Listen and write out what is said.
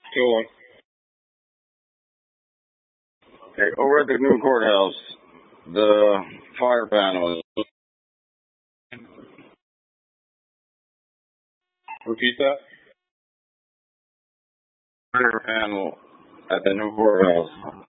Cool. Okay, over at the new courthouse, the fire panel. Repeat that. Fire panel at the new courthouse.